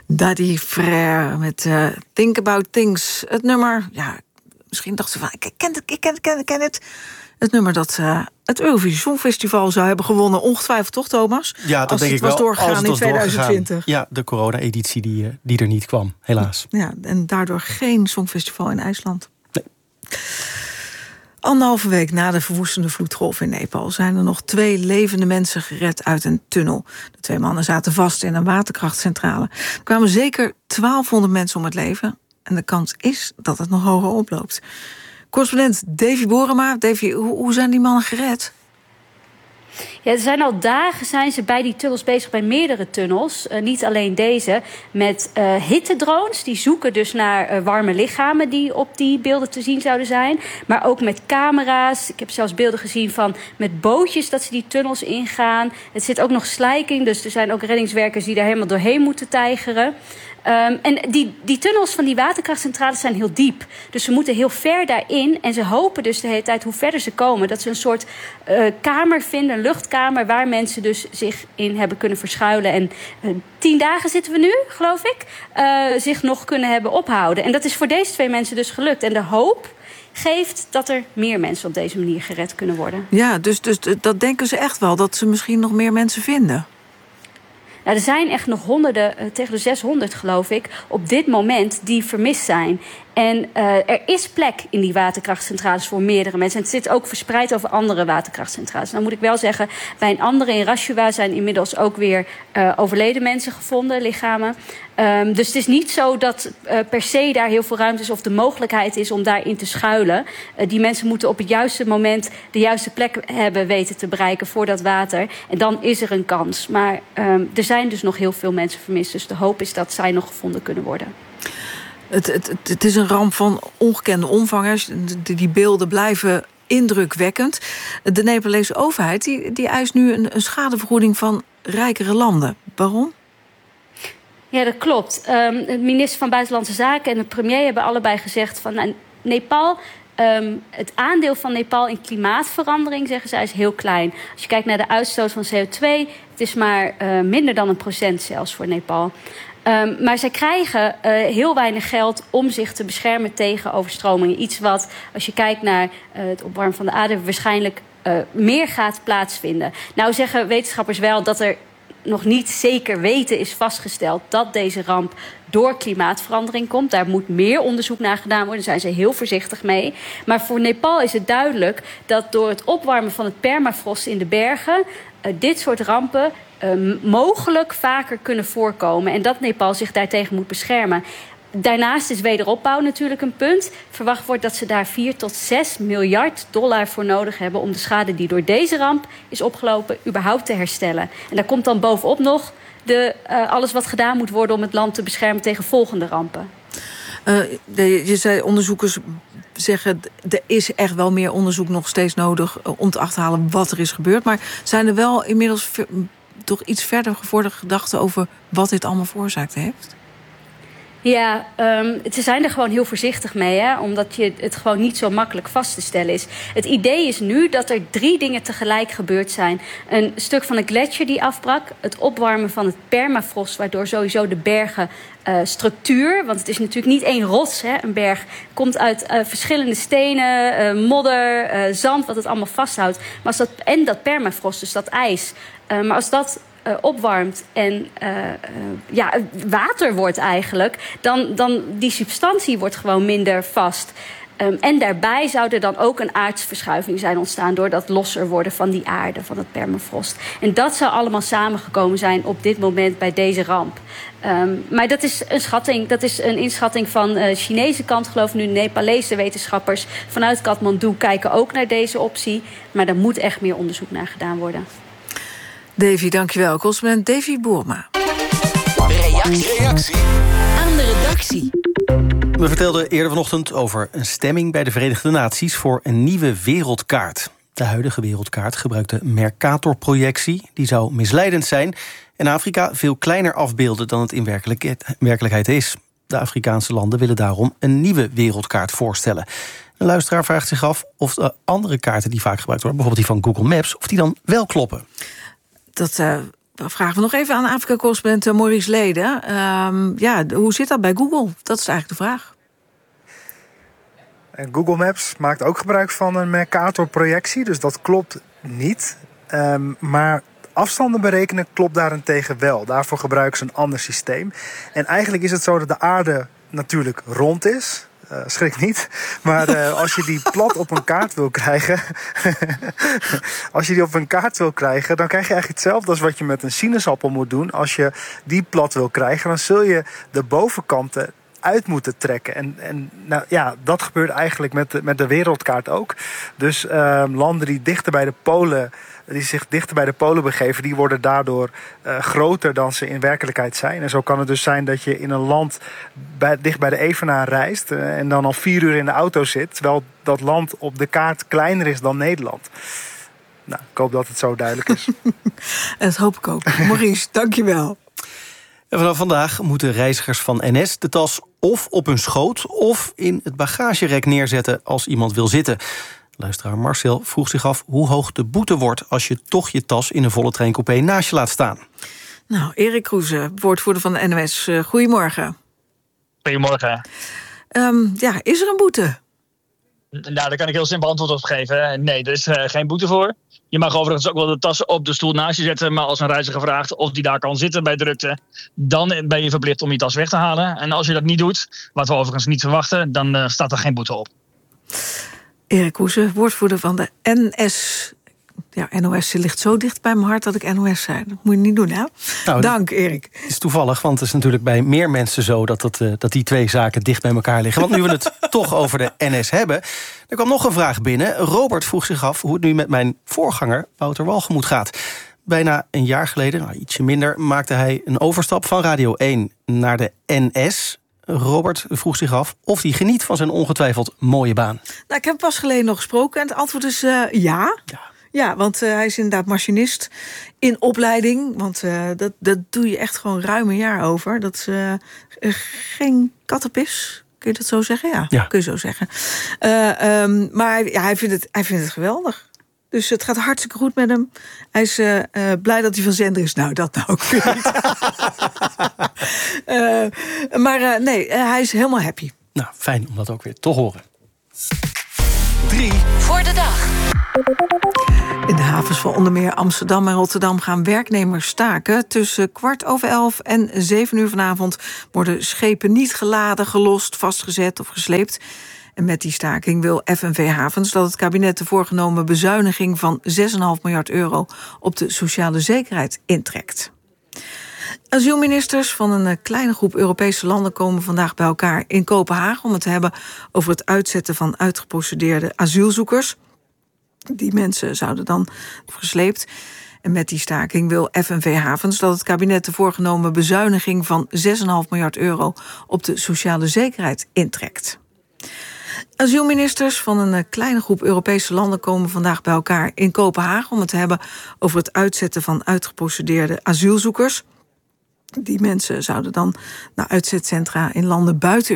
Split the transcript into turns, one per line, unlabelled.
Daddy Frère met Think About Things. Het nummer, ja, misschien dachten ze van, ik ken het. Het nummer dat het Eurovisie Songfestival zou hebben gewonnen. Ongetwijfeld toch, Thomas?
Ja, dat denk ik wel.
Als het was doorgegaan in 2020.
Ja, de corona-editie die er niet kwam, helaas.
Ja, en daardoor geen Songfestival in IJsland.
Nee.
1,5 week na de verwoestende vloedgolf in Nepal zijn er nog 2 levende mensen gered uit een tunnel. De 2 mannen zaten vast in een waterkrachtcentrale. Er kwamen zeker 1200 mensen om het leven. En de kans is dat het nog hoger oploopt. Correspondent Davy Borema. Davy, hoe zijn die mannen gered?
Ja, er zijn al dagen bij die tunnels bezig, bij meerdere tunnels. Niet alleen deze, met hittedrones. Die zoeken dus naar warme lichamen die op die beelden te zien zouden zijn. Maar ook met camera's. Ik heb zelfs beelden gezien van met bootjes dat ze die tunnels ingaan. Het zit ook nog slijking, dus er zijn ook reddingswerkers die daar helemaal doorheen moeten tijgeren. En die tunnels van die waterkrachtcentrales zijn heel diep. Dus ze moeten heel ver daarin. En ze hopen dus de hele tijd, hoe verder ze komen, dat ze een soort kamer vinden, een luchtkamer, waar mensen dus zich in hebben kunnen verschuilen. En 10 dagen zitten we nu, geloof ik, zich nog kunnen hebben ophouden. En dat is voor deze 2 mensen dus gelukt. En de hoop geeft dat er meer mensen op deze manier gered kunnen worden.
Ja, dus dat denken ze echt wel, dat ze misschien nog meer mensen vinden.
Nou, er zijn echt nog honderden, tegen de 600 geloof ik, op dit moment die vermist zijn. En er is plek in die waterkrachtcentrales voor meerdere mensen. En het zit ook verspreid over andere waterkrachtcentrales. Nou moet ik wel zeggen, bij een andere in Rashua zijn inmiddels ook weer overleden mensen gevonden, lichamen. Dus het is niet zo dat per se daar heel veel ruimte is of de mogelijkheid is om daarin te schuilen. Die mensen moeten op het juiste moment de juiste plek hebben weten te bereiken voor dat water. En dan is er een kans. Maar er zijn dus nog heel veel mensen vermist. Dus de hoop is dat zij nog gevonden kunnen worden.
Het is een ramp van ongekende omvang. Die beelden blijven indrukwekkend. De Nepalese overheid die eist nu een schadevergoeding van rijkere landen. Waarom?
Ja, dat klopt. De minister van Buitenlandse Zaken en de premier hebben allebei gezegd van Nepal. Het aandeel van Nepal in klimaatverandering, zeggen zij, is heel klein. Als je kijkt naar de uitstoot van CO2, het is maar minder dan 1% zelfs voor Nepal. Maar zij krijgen heel weinig geld om zich te beschermen tegen overstromingen. Iets wat, als je kijkt naar het opwarmen van de aarde, waarschijnlijk meer gaat plaatsvinden. Nou zeggen wetenschappers wel dat er nog niet zeker weten is vastgesteld dat deze ramp door klimaatverandering komt. Daar moet meer onderzoek naar gedaan worden. Daar zijn ze heel voorzichtig mee. Maar voor Nepal is het duidelijk dat door het opwarmen van het permafrost in de bergen dit soort rampen mogelijk vaker kunnen voorkomen. En dat Nepal zich daartegen moet beschermen. Daarnaast is wederopbouw natuurlijk een punt. Verwacht wordt dat ze daar 4 tot 6 miljard dollar voor nodig hebben om de schade die door deze ramp is opgelopen überhaupt te herstellen. En daar komt dan bovenop nog alles wat gedaan moet worden om het land te beschermen tegen volgende rampen.
Je zei, onderzoekers zeggen, er is echt wel meer onderzoek nog steeds nodig om te achterhalen wat er is gebeurd. Maar zijn er wel inmiddels toch iets verder gevorderde gedachten over wat dit allemaal veroorzaakt heeft?
Ja, ze zijn er gewoon heel voorzichtig mee, hè, omdat het gewoon niet zo makkelijk vast te stellen is. Het idee is nu dat er 3 dingen tegelijk gebeurd zijn. Een stuk van een gletsjer die afbrak, het opwarmen van het permafrost, waardoor sowieso de bergen structuur, want het is natuurlijk niet één rots, hè, een berg komt uit verschillende stenen, modder, zand, wat het allemaal vasthoudt. Maar en dat permafrost, dus dat ijs. Maar als dat opwarmt en water wordt eigenlijk, dan die substantie wordt gewoon minder vast. En daarbij zou er dan ook een aardsverschuiving zijn ontstaan door dat losser worden van die aarde, van het permafrost. En dat zou allemaal samengekomen zijn op dit moment bij deze ramp. Maar dat is een schatting. Dat is een inschatting van de Chinese kant, geloof ik nu. Nepalese wetenschappers vanuit Kathmandu kijken ook naar deze optie. Maar daar moet echt meer onderzoek naar gedaan worden.
Davy, dankjewel. Correspondent Davy Borema.
Reactie aan de redactie.
We vertelden eerder vanochtend over een stemming bij de Verenigde Naties voor een nieuwe wereldkaart. De huidige wereldkaart gebruikt de Mercator-projectie. Die zou misleidend zijn en Afrika veel kleiner afbeelden dan het in werkelijkheid is. De Afrikaanse landen willen daarom een nieuwe wereldkaart voorstellen. Een luisteraar vraagt zich af of de andere kaarten die vaak gebruikt worden, bijvoorbeeld die van Google Maps, of die dan wel kloppen.
Dat Dan vragen we nog even aan Afrika-correspondent Maurice Leden. Hoe zit dat bij Google? Dat is eigenlijk de vraag.
En Google Maps maakt ook gebruik van een Mercator-projectie, dus dat klopt niet. Maar afstanden berekenen klopt daarentegen wel. Daarvoor gebruiken ze een ander systeem. En eigenlijk is het zo dat de aarde natuurlijk rond is. Schrik niet. Maar als je die plat op een kaart wil krijgen... dan krijg je eigenlijk hetzelfde als wat je met een sinaasappel moet doen. Als je die plat wil krijgen, dan zul je de bovenkanten uit moeten trekken. En dat gebeurt eigenlijk met de wereldkaart ook. Dus landen die zich dichter bij de polen begeven, die worden daardoor groter dan ze in werkelijkheid zijn. En zo kan het dus zijn dat je in een land dicht bij de evenaar reist en dan al 4 uur in de auto zit, terwijl dat land op de kaart kleiner is dan Nederland. Nou, ik hoop dat het zo duidelijk is.
Dat hoop ik ook. Maurice, dankjewel.
En vanaf vandaag moeten reizigers van NS de tas of op hun schoot of in het bagagerek neerzetten als iemand wil zitten. Luisteraar Marcel vroeg zich af hoe hoog de boete wordt als je toch je tas in een volle treincoupé naast je laat staan.
Nou, Erik Kroeze, woordvoerder van de NOS. Goedemorgen.
Goedemorgen.
Is er een boete?
Nou, daar kan ik heel simpel antwoord op geven. Nee, er is geen boete voor. Je mag overigens ook wel de tassen op de stoel naast je zetten, maar als een reiziger vraagt of die daar kan zitten bij drukte, dan ben je verplicht om je tas weg te halen. En als je dat niet doet, wat we overigens niet verwachten, dan staat er geen boete op.
Erik Kroeze, woordvoerder van de NS. Ja, NOS ligt zo dicht bij mijn hart dat ik NOS zei. Dat moet je niet doen, hè?
Nou,
dank, Erik.
Het is toevallig, want het is natuurlijk bij meer mensen zo dat die twee zaken dicht bij elkaar liggen. Want nu we het toch over de NS hebben, er kwam nog een vraag binnen. Robert vroeg zich af hoe het nu met mijn voorganger Wouter Walgemoet gaat. Bijna een jaar geleden, ietsje minder, maakte hij een overstap van Radio 1 naar de NS. Robert vroeg zich af of hij geniet van zijn ongetwijfeld mooie baan.
Nou, ik heb pas geleden nog gesproken en het antwoord is ja. Ja, want hij is inderdaad machinist in opleiding. Want dat doe je echt gewoon ruim een jaar over. Dat is geen kattenpis. Kun je dat zo zeggen? Ja. Kun je zo zeggen. Maar hij vindt het geweldig. Dus het gaat hartstikke goed met hem. Hij is blij dat hij van zender is. Nou, dat nou ook niet. Hij is helemaal happy.
Nou, fijn om dat ook weer te horen.
3 voor de dag.
In de havens van onder meer Amsterdam en Rotterdam gaan werknemers staken. Tussen 11:15 en 7 uur vanavond worden schepen niet geladen, gelost, vastgezet of gesleept. En met die staking wil FNV Havens dat het kabinet de voorgenomen bezuiniging van €6,5 miljard op de sociale zekerheid intrekt. Asielministers van een kleine groep Europese landen komen vandaag bij elkaar in Kopenhagen om het te hebben over het uitzetten van uitgeprocedeerde asielzoekers. Die mensen zouden dan gesleept. En met die staking wil FNV Havens dat het kabinet de voorgenomen bezuiniging van €6,5 miljard op de sociale zekerheid intrekt. Asielministers van een kleine groep Europese landen komen vandaag bij elkaar in Kopenhagen om het te hebben over het uitzetten van uitgeprocedeerde asielzoekers. Die mensen zouden dan naar uitzetcentra in landen buiten